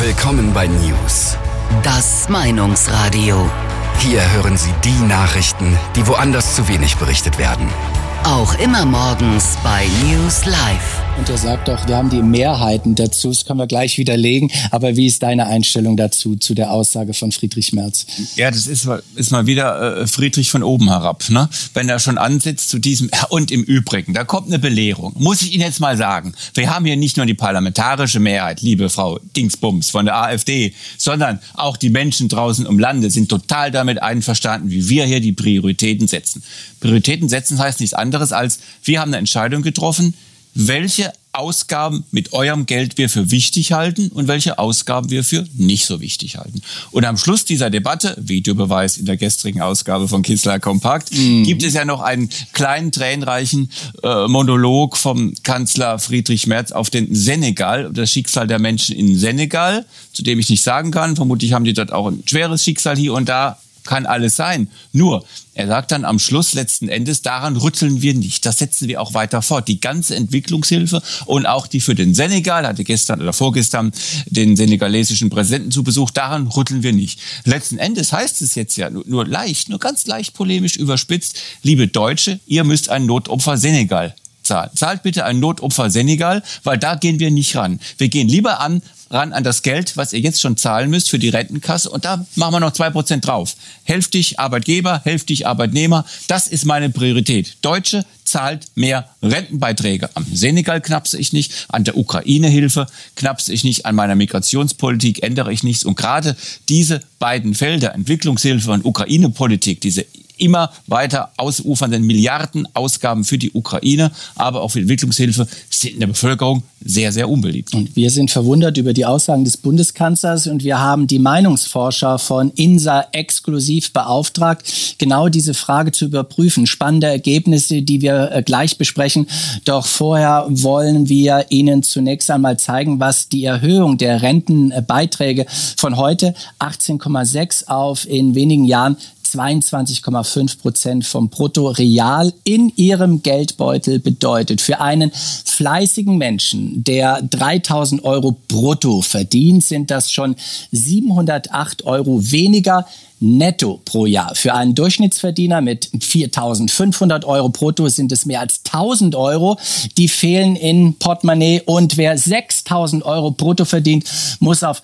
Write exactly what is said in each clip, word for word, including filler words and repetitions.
Willkommen bei News. Das Meinungsradio. Hier hören Sie die Nachrichten, die woanders zu wenig berichtet werden. Auch immer morgens bei News Live. Und er sagt doch, wir haben die Mehrheiten dazu, das können wir gleich widerlegen. Aber wie ist deine Einstellung dazu, zu der Aussage von Friedrich Merz? Ja, das ist, ist mal wieder äh, Friedrich von oben herab, ne? Wenn er schon ansetzt zu diesem, und im Übrigen, da kommt eine Belehrung. Muss ich Ihnen jetzt mal sagen, wir haben hier nicht nur die parlamentarische Mehrheit, liebe Frau Dingsbums von der AfD, sondern auch die Menschen draußen im Lande sind total damit einverstanden, wie wir hier die Prioritäten setzen. Prioritäten setzen heißt nichts anderes als, wir haben eine Entscheidung getroffen, welche Ausgaben mit eurem Geld wir für wichtig halten und welche Ausgaben wir für nicht so wichtig halten. Und am Schluss dieser Debatte, Videobeweis in der gestrigen Ausgabe von Kistler Kompakt, mm. gibt es ja noch einen kleinen, tränenreichen äh, Monolog vom Kanzler Friedrich Merz auf den Senegal, das Schicksal der Menschen in Senegal, zu dem ich nicht sagen kann. Vermutlich haben die dort auch ein schweres Schicksal hier und da. Kann alles sein. Nur, er sagt dann am Schluss letzten Endes, daran rütteln wir nicht. Das setzen wir auch weiter fort. Die ganze Entwicklungshilfe und auch die für den Senegal, hatte gestern oder vorgestern den senegalesischen Präsidenten zu Besuch, daran rütteln wir nicht. Letzten Endes heißt es jetzt ja nur, nur leicht, nur ganz leicht polemisch überspitzt, liebe Deutsche, ihr müsst ein Notopfer Senegal zahlen. Zahlt bitte ein Notopfer Senegal, weil da gehen wir nicht ran. Wir gehen lieber an, ran an das Geld, was ihr jetzt schon zahlen müsst für die Rentenkasse und da machen wir noch zwei Prozent drauf. Hälftig Arbeitgeber, hälftig Arbeitnehmer, das ist meine Priorität. Deutsche zahlt mehr Rentenbeiträge. Am Senegal knapse ich nicht, an der Ukraine-Hilfe knapse ich nicht, an meiner Migrationspolitik ändere ich nichts. Und gerade diese beiden Felder, Entwicklungshilfe und Ukraine-Politik, diese immer weiter ausufernden Milliardenausgaben für die Ukraine, aber auch für die Entwicklungshilfe, sind in der Bevölkerung sehr, sehr unbeliebt. Und wir sind verwundert über die Aussagen des Bundeskanzlers und wir haben die Meinungsforscher von INSA exklusiv beauftragt, genau diese Frage zu überprüfen. Spannende Ergebnisse, die wir gleich besprechen. Doch vorher wollen wir Ihnen zunächst einmal zeigen, was die Erhöhung der Rentenbeiträge von heute achtzehn Komma sechs auf in wenigen Jahren zweiundzwanzig Komma fünf Prozent vom Brutto real in ihrem Geldbeutel bedeutet. Für einen fleißigen Menschen, der dreitausend Euro brutto verdient, sind das schon siebenhundertacht Euro weniger netto pro Jahr. Für einen Durchschnittsverdiener mit viertausendfünfhundert Euro brutto sind es mehr als tausend Euro, die fehlen in Portemonnaie. Und wer sechstausend Euro brutto verdient, muss auf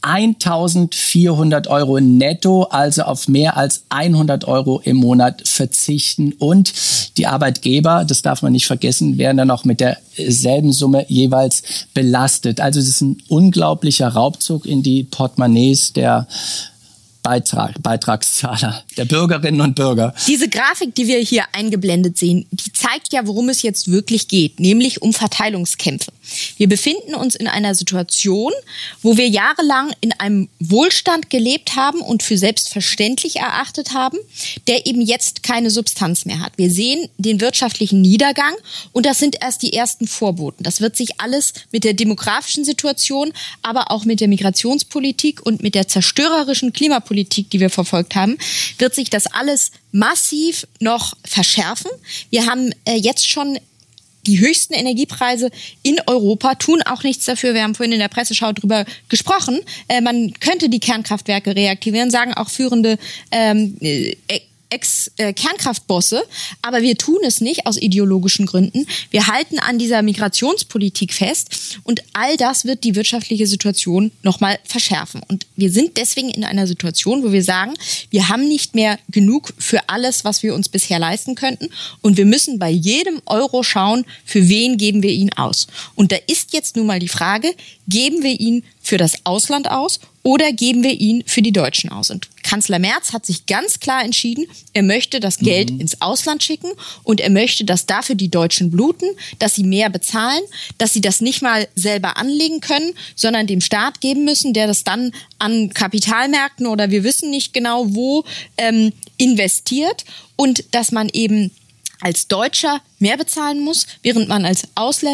eintausendvierhundert Euro netto, also auf mehr als hundert Euro im Monat verzichten. Und die Arbeitgeber, das darf man nicht vergessen, werden dann auch mit derselben Summe jeweils belastet. Also es ist ein unglaublicher Raubzug in die Portemonnaies der Beitrag, Beitragszahler, der Bürgerinnen und Bürger. Diese Grafik, die wir hier eingeblendet sehen, die zeigt ja, worum es jetzt wirklich geht, nämlich um Verteilungskämpfe. Wir befinden uns in einer Situation, wo wir jahrelang in einem Wohlstand gelebt haben und für selbstverständlich erachtet haben, der eben jetzt keine Substanz mehr hat. Wir sehen den wirtschaftlichen Niedergang und das sind erst die ersten Vorboten. Das wird sich alles mit der demografischen Situation, aber auch mit der Migrationspolitik und mit der zerstörerischen Klimapolitik, die wir verfolgt haben, wird sich das alles massiv noch verschärfen. Wir haben äh, jetzt schon die höchsten Energiepreise in Europa, tun auch nichts dafür. Wir haben vorhin in der Presseschau drüber gesprochen. Äh, man könnte die Kernkraftwerke reaktivieren, sagen auch führende ähm, Ex-Kernkraftbosse, aber wir tun es nicht aus ideologischen Gründen. Wir halten an dieser Migrationspolitik fest und all das wird die wirtschaftliche Situation nochmal verschärfen. Und wir sind deswegen in einer Situation, wo wir sagen, wir haben nicht mehr genug für alles, was wir uns bisher leisten könnten und wir müssen bei jedem Euro schauen, für wen geben wir ihn aus. Und da ist jetzt nun mal die Frage, geben wir ihn für das Ausland aus oder geben wir ihn für die Deutschen aus? Und Kanzler Merz hat sich ganz klar entschieden, er möchte das Geld mhm. ins Ausland schicken und er möchte, dass dafür die Deutschen bluten, dass sie mehr bezahlen, dass sie das nicht mal selber anlegen können, sondern dem Staat geben müssen, der das dann an Kapitalmärkten oder wir wissen nicht genau wo ähm, investiert und dass man eben als Deutscher mehr bezahlen muss, während man als Ausländer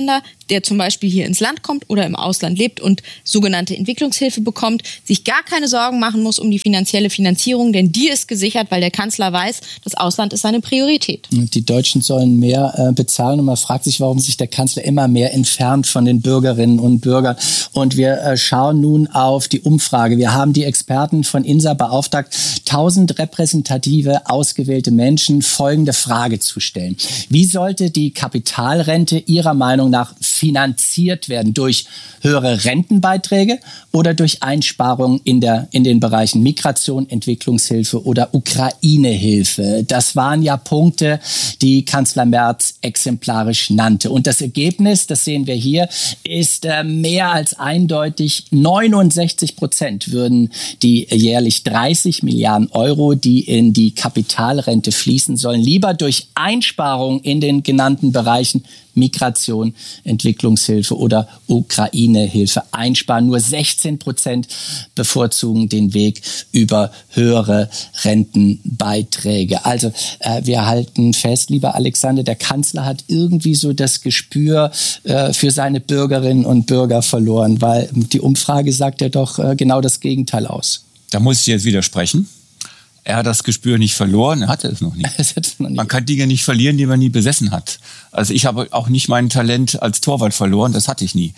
der zum Beispiel hier ins Land kommt oder im Ausland lebt und sogenannte Entwicklungshilfe bekommt, sich gar keine Sorgen machen muss um die finanzielle Finanzierung, denn die ist gesichert, weil der Kanzler weiß, das Ausland ist seine Priorität. Die Deutschen sollen mehr äh, bezahlen und man fragt sich, warum sich der Kanzler immer mehr entfernt von den Bürgerinnen und Bürgern. Und wir äh, schauen nun auf die Umfrage. Wir haben die Experten von INSA beauftragt, tausend repräsentative, ausgewählte Menschen folgende Frage zu stellen. Wie sollte die Kapitalrente Ihrer Meinung nach finanziert werden? Durch höhere Rentenbeiträge oder durch Einsparungen in der, in den Bereichen Migration, Entwicklungshilfe oder Ukraine-Hilfe? Das waren ja Punkte, die Kanzler Merz exemplarisch nannte. Und das Ergebnis, das sehen wir hier, ist äh, mehr als eindeutig. neunundsechzig Prozent würden die jährlich dreißig Milliarden Euro, die in die Kapitalrente fließen sollen, lieber durch Einsparungen in den genannten Bereichen Migration, Entwicklungshilfe oder Ukraine-Hilfe einsparen. Nur sechzehn Prozent bevorzugen den Weg über höhere Rentenbeiträge. Also äh, wir halten fest, lieber Alexander, der Kanzler hat irgendwie so das Gespür äh, für seine Bürgerinnen und Bürger verloren, weil die Umfrage sagt ja doch äh, genau das Gegenteil aus. Da muss ich jetzt widersprechen. Er hat das Gespür nicht verloren, er hatte es noch nicht. Man kann Dinge nicht verlieren, die man nie besessen hat. Also ich habe auch nicht mein Talent als Torwart verloren, das hatte ich nie.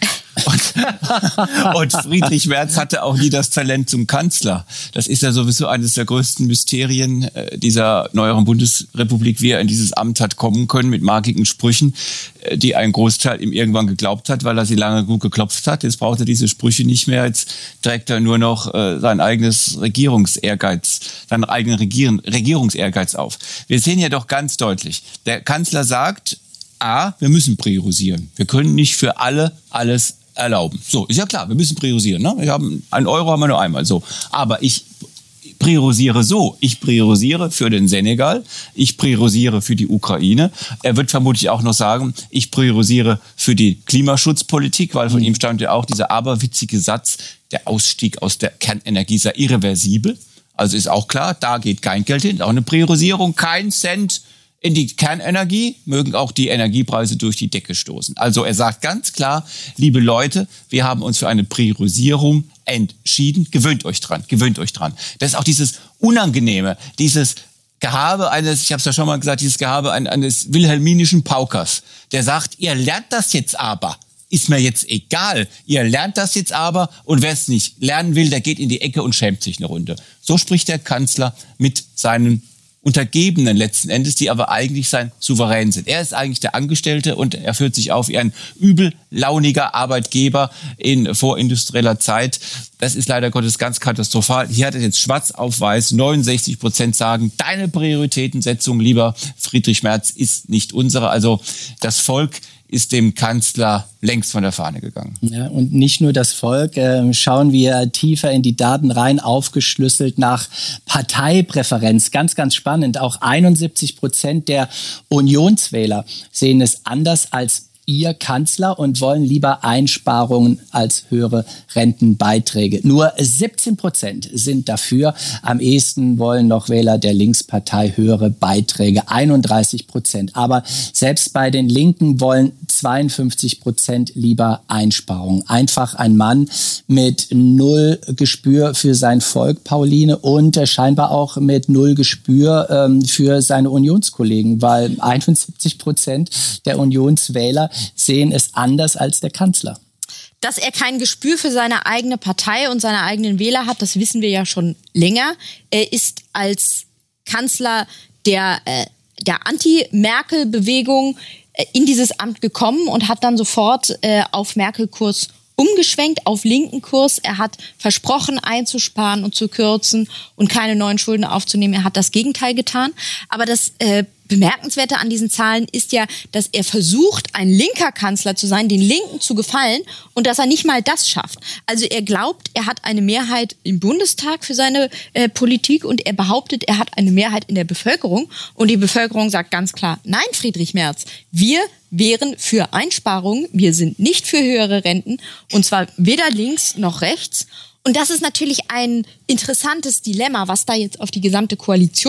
Und, und Friedrich Merz hatte auch nie das Talent zum Kanzler. Das ist ja sowieso eines der größten Mysterien dieser neueren Bundesrepublik, wie er in dieses Amt hat kommen können mit markigen Sprüchen, die ein Großteil ihm irgendwann geglaubt hat, weil er sie lange gut geklopft hat. Jetzt braucht er diese Sprüche nicht mehr, jetzt trägt er nur noch äh, sein eigenes Regierungsehrgeiz, seinen eigenen Regieren, Regierungsehrgeiz auf. Wir sehen ja doch ganz deutlich, der Kanzler sagt, A, wir müssen priorisieren. Wir können nicht für alle alles erlauben. So, ist ja klar, wir müssen priorisieren. Ne? Wir haben, einen Euro haben wir nur einmal. So. Aber ich priorisiere so. Ich priorisiere für den Senegal. Ich priorisiere für die Ukraine. Er wird vermutlich auch noch sagen, ich priorisiere für die Klimaschutzpolitik, weil von mhm. ihm stammt ja auch dieser aberwitzige Satz, der Ausstieg aus der Kernenergie sei irreversibel. Also ist auch klar, da geht kein Geld hin. Auch eine Priorisierung, kein Cent in die Kernenergie, mögen auch die Energiepreise durch die Decke stoßen. Also er sagt ganz klar, liebe Leute, wir haben uns für eine Priorisierung entschieden. Gewöhnt euch dran, gewöhnt euch dran. Das ist auch dieses Unangenehme, dieses Gehabe eines, ich habe es ja schon mal gesagt, dieses Gehabe eines wilhelminischen Paukers, der sagt, ihr lernt das jetzt aber. Ist mir jetzt egal. Ihr lernt das jetzt aber und wer es nicht lernen will, der geht in die Ecke und schämt sich eine Runde. So spricht der Kanzler mit seinen Untergebenen letzten Endes, die aber eigentlich sein Souverän sind. Er ist eigentlich der Angestellte und er führt sich auf wie ein übellauniger Arbeitgeber in vorindustrieller Zeit. Das ist leider Gottes ganz katastrophal. Hier hat er jetzt schwarz auf weiß, neunundsechzig Prozent sagen, deine Prioritätensetzung, lieber Friedrich Merz, ist nicht unsere. Also das Volk ist dem Kanzler längst von der Fahne gegangen. Ja, und nicht nur das Volk. Äh, schauen wir tiefer in die Daten rein, aufgeschlüsselt nach Parteipräferenz. Ganz, ganz spannend. Auch einundsiebzig Prozent der Unionswähler sehen es anders als ihr Kanzler und wollen lieber Einsparungen als höhere Rentenbeiträge. Nur siebzehn Prozent sind dafür. Am ehesten wollen noch Wähler der Linkspartei höhere Beiträge, einunddreißig Prozent. Aber selbst bei den Linken wollen zweiundfünfzig Prozent lieber Einsparungen. Einfach ein Mann mit null Gespür für sein Volk, Pauline, und scheinbar auch mit null Gespür ähm, für seine Unionskollegen, weil einundsiebzig Prozent der Unionswähler sehen es anders als der Kanzler. Dass er kein Gespür für seine eigene Partei und seine eigenen Wähler hat, das wissen wir ja schon länger. Er ist als Kanzler der, äh, der Anti-Merkel-Bewegung äh, in dieses Amt gekommen und hat dann sofort äh, auf Merkel-Kurs umgeschwenkt, auf linken Kurs. Er hat versprochen, einzusparen und zu kürzen und keine neuen Schulden aufzunehmen. Er hat das Gegenteil getan. Aber das äh, Bemerkenswerte an diesen Zahlen ist ja, dass er versucht, ein linker Kanzler zu sein, den Linken zu gefallen und dass er nicht mal das schafft. Also er glaubt, er hat eine Mehrheit im Bundestag für seine äh, Politik und er behauptet, er hat eine Mehrheit in der Bevölkerung und die Bevölkerung sagt ganz klar, nein, Friedrich Merz, wir wären für Einsparungen, wir sind nicht für höhere Renten und zwar weder links noch rechts. Und das ist natürlich ein interessantes Dilemma, was da jetzt auf die gesamte Koalition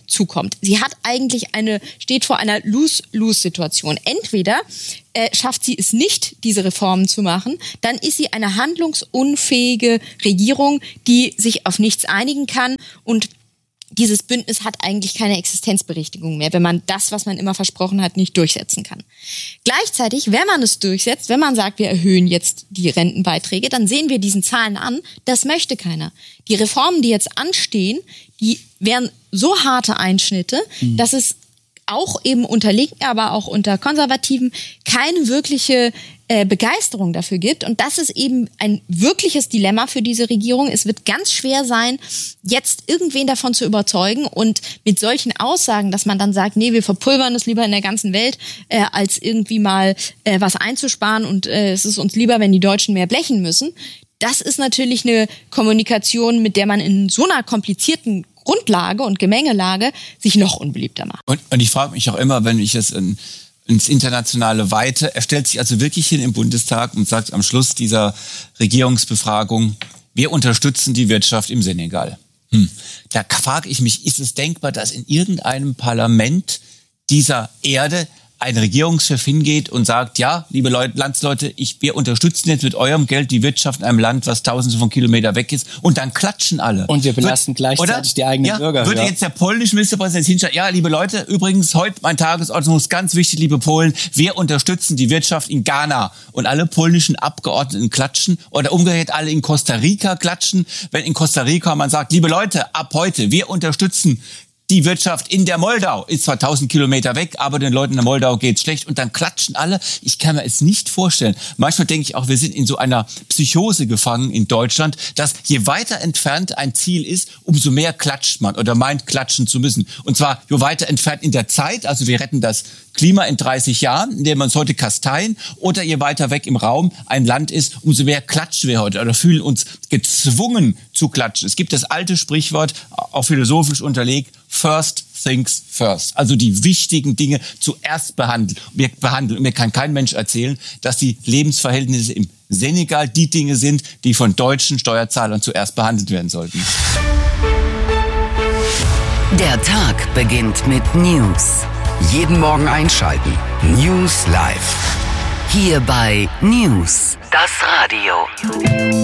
zukommt. Sie hat eigentlich eine, steht vor einer Lose-Lose-Situation. Entweder äh, schafft sie es nicht, diese Reformen zu machen, dann ist sie eine handlungsunfähige Regierung, die sich auf nichts einigen kann, und dieses Bündnis hat eigentlich keine Existenzberechtigung mehr, wenn man das, was man immer versprochen hat, nicht durchsetzen kann. Gleichzeitig, wenn man es durchsetzt, wenn man sagt, wir erhöhen jetzt die Rentenbeiträge, dann sehen wir diesen Zahlen an, das möchte keiner. Die Reformen, die jetzt anstehen, die wären so harte Einschnitte, mhm. dass es auch eben unter Linken, aber auch unter Konservativen keine wirkliche äh, Begeisterung dafür gibt. Und das ist eben ein wirkliches Dilemma für diese Regierung. Es wird ganz schwer sein, jetzt irgendwen davon zu überzeugen, und mit solchen Aussagen, dass man dann sagt, nee, wir verpulvern es lieber in der ganzen Welt, äh, als irgendwie mal äh, was einzusparen, und äh, es ist uns lieber, wenn die Deutschen mehr blechen müssen. Das ist natürlich eine Kommunikation, mit der man in so einer komplizierten Grundlage und Gemengelage sich noch unbeliebter macht. Und, und ich frage mich auch immer, wenn ich es in, ins internationale Weite, er stellt sich also wirklich hin im Bundestag und sagt am Schluss dieser Regierungsbefragung, wir unterstützen die Wirtschaft im Senegal. Hm. Da frage ich mich, ist es denkbar, dass in irgendeinem Parlament dieser Erde ein Regierungschef hingeht und sagt, ja, liebe Leute, Landsleute, ich, wir unterstützen jetzt mit eurem Geld die Wirtschaft in einem Land, was tausende von Kilometern weg ist, und dann klatschen alle. Und wir belasten Wird, gleichzeitig oder? die eigenen ja, Bürger. Würde ja. jetzt der polnische Ministerpräsident hinstellen, ja, liebe Leute, übrigens, heute mein Tagesordnung ist ganz wichtig, liebe Polen, wir unterstützen die Wirtschaft in Ghana, und alle polnischen Abgeordneten klatschen, oder umgekehrt alle in Costa Rica klatschen, wenn in Costa Rica man sagt, liebe Leute, ab heute, wir unterstützen die Wirtschaft in der Moldau, ist zwar tausend Kilometer weg, aber den Leuten in der Moldau geht's schlecht, und dann klatschen alle. Ich kann mir es nicht vorstellen. Manchmal denke ich auch, wir sind in so einer Psychose gefangen in Deutschland, dass je weiter entfernt ein Ziel ist, umso mehr klatscht man oder meint, klatschen zu müssen. Und zwar je weiter entfernt in der Zeit, also wir retten das Klima in dreißig Jahren, indem man es heute kasteien, oder je weiter weg im Raum ein Land ist, umso mehr klatschen wir heute oder fühlen uns gezwungen zu klatschen. Es gibt das alte Sprichwort, auch philosophisch unterlegt, first things first. Also die wichtigen Dinge zuerst behandeln. Wir behandeln. Und mir kann kein Mensch erzählen, dass die Lebensverhältnisse im Senegal die Dinge sind, die von deutschen Steuerzahlern zuerst behandelt werden sollten. Der Tag beginnt mit News. Jeden Morgen einschalten. News Live. Hier bei News, das Radio.